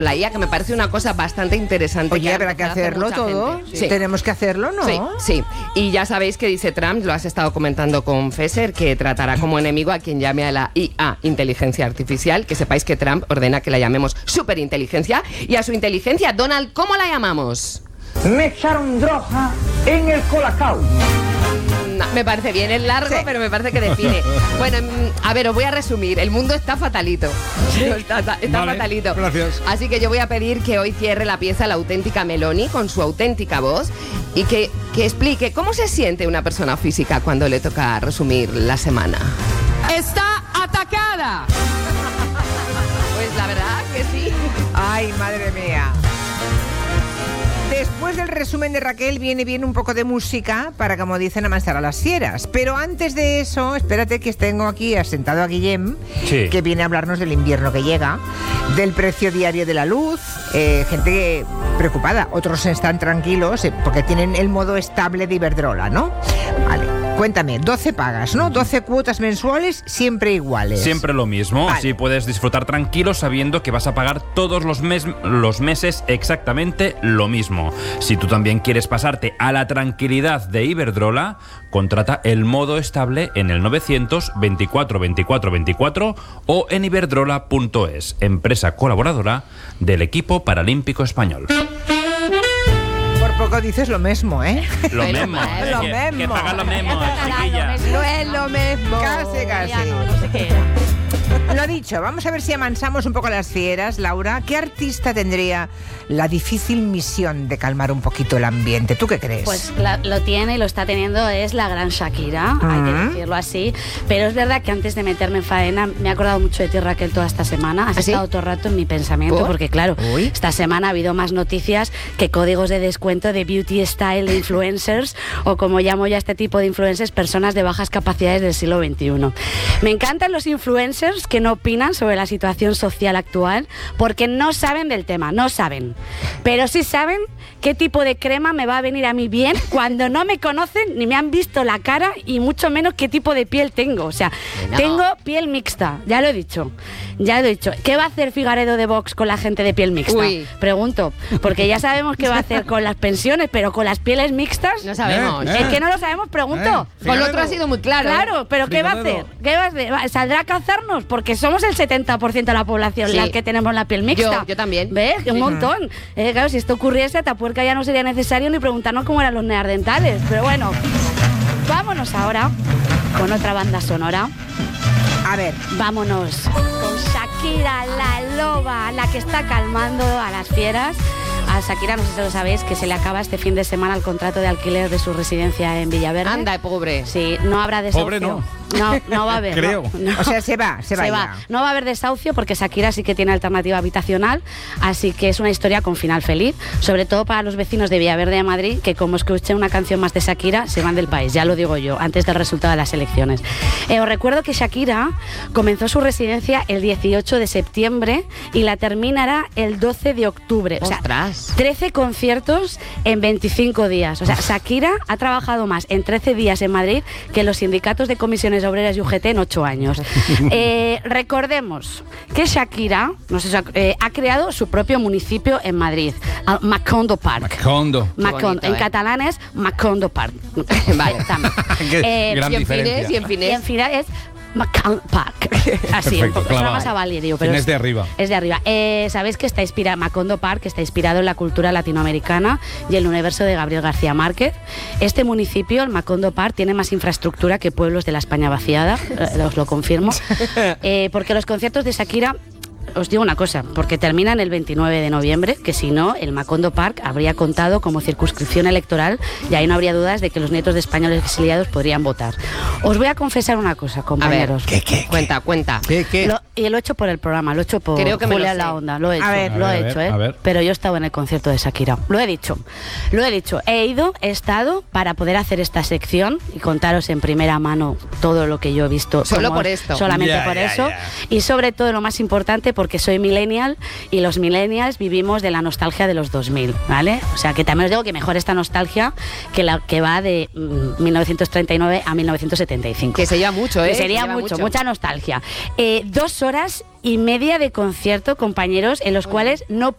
la IA, que me parece una cosa bastante interesante. Oye, habrá que hacerlo todo. Sí. Tenemos que hacerlo, ¿no? Sí, sí. Y ya sabéis que dice Trump, lo has estado comentando con Fesser, que tratará como enemigo a quien llame a la IA, inteligencia artificial. Que sepáis que Trump ordena que la llamemos superinteligencia. Y a su inteligencia, Donald, ¿cómo la llamamos? Me echaron droga en el colacao. No, me parece bien, es largo, sí, pero me parece que define. Bueno, a ver, os voy a resumir. El mundo está fatalito. Está vale, fatalito. Gracias. Así que yo voy a pedir que hoy cierre la pieza la auténtica Meloni con su auténtica voz y que explique cómo se siente una persona física cuando le toca resumir la semana. ¡Está atacada! Pues la verdad que sí. Ay, madre mía. Después del resumen de Raquel viene bien un poco de música para, como dicen, amansar a las fieras. Pero antes de eso, espérate que tengo aquí asentado a Guillem, sí, que viene a hablarnos del invierno que llega, del precio diario de la luz, gente preocupada, otros están tranquilos porque tienen el modo estable de Iberdrola, ¿no? Vale. Cuéntame, 12 pagas, ¿no? 12 cuotas mensuales, siempre iguales. Siempre lo mismo, vale. Así puedes disfrutar tranquilo sabiendo que vas a pagar todos los meses exactamente lo mismo. Si tú también quieres pasarte a la tranquilidad de Iberdrola, contrata el modo estable en el 924 24 24 o en iberdrola.es, empresa colaboradora del equipo paralímpico español. Poco dices lo mismo, ¿eh? Lo mismo. Lo mismo. Que paga lo mismo, chiquilla. No es lo mismo. Casi. No sé qué era. Lo dicho, vamos a ver si amansamos un poco las fieras. Laura, ¿qué artista tendría la difícil misión de calmar un poquito el ambiente? ¿Tú qué crees? Pues lo tiene y lo está teniendo, es la gran Shakira, hay que decirlo así. Pero es verdad que antes de meterme en faena, me he acordado mucho de ti, Raquel, toda esta semana. Has estado todo el rato en mi pensamiento, porque claro, esta semana ha habido más noticias que códigos de descuento de beauty style de influencers, o como llamo ya este tipo de influencers, personas de bajas capacidades del siglo XXI. Me encantan los influencers que no opinan sobre la situación social actual porque no saben del tema, no saben. Pero sí saben qué tipo de crema me va a venir a mí bien cuando no me conocen ni me han visto la cara y mucho menos qué tipo de piel tengo. O sea, tengo piel mixta, ya lo he dicho. ¿Qué va a hacer Figaredo de Vox con la gente de piel mixta? Pregunto, porque ya sabemos qué va a hacer con las pensiones, pero con las pieles mixtas no sabemos. Es que no lo sabemos, pregunto. Con lo otro ha sido muy claro. Claro, pero ¿qué va a hacer? ¿Saldrá a cazarnos? Porque somos el 70% de la población las que tenemos la piel mixta. Yo también. ¿Ves? Un montón. Claro, si esto ocurriese, a Tapuerca ya no sería necesario ni preguntarnos cómo eran los neandertales. Pero bueno, vámonos ahora con otra banda sonora. A ver. Vámonos con Shakira, la loba, la que está calmando a las fieras. A Shakira, no sé si lo sabéis, que se le acaba este fin de semana el contrato de alquiler de su residencia en Villaverde. Anda, pobre. Sí, no habrá desahucio. Pobre no. No va a haber. Creo. No. O sea, se va. No va a haber desahucio porque Shakira sí que tiene alternativa habitacional, así que es una historia con final feliz, sobre todo para los vecinos de Villaverde de Madrid, que como escuché una canción más de Shakira, se van del país, ya lo digo yo, antes del resultado de las elecciones. Os recuerdo que Shakira comenzó su residencia el 18 de septiembre y la terminará el 12 de octubre. O sea, 13 conciertos en 25 días. O sea, Shakira ha trabajado más en 13 días en Madrid que los sindicatos de comisiones obreras y UGT en 8 años. Recordemos que Shakira ha creado su propio municipio en Madrid, Macondo Park. Macondo. En catalán es Macondo Park. Vale, también. Gran diferencia. Y en final es Macondo Park. Así, perfecto, suena más a Valerio, pero es de arriba. Es de arriba. Sabéis que está inspirado, Macondo Park está inspirado en la cultura latinoamericana y el universo de Gabriel García Márquez. Este municipio, el Macondo Park, tiene más infraestructura que pueblos de la España vaciada, os lo confirmo. Porque los conciertos de Shakira, os digo una cosa, porque terminan el 29 de noviembre, que si no, el Macondo Park habría contado como circunscripción electoral y ahí no habría dudas de que los nietos de españoles exiliados podrían votar. Os voy a confesar una cosa, compañeros. A ver, ¿qué? Cuenta. ¿Qué? Y lo he hecho por el programa, lo he hecho por Julia La Onda, lo he hecho, pero yo he estado en el concierto de Shakira, lo he dicho, he estado para poder hacer esta sección y contaros en primera mano todo lo que yo he visto. Solamente por eso. Y sobre todo, lo más importante, porque soy millennial y los millennials vivimos de la nostalgia de los 2000, ¿vale? O sea, que también os digo que mejor esta nostalgia que la que va de 1939 a 1975. Que se lleva mucho, Que sería mucha nostalgia. 2 horas y media de concierto, compañeros, en los cuales no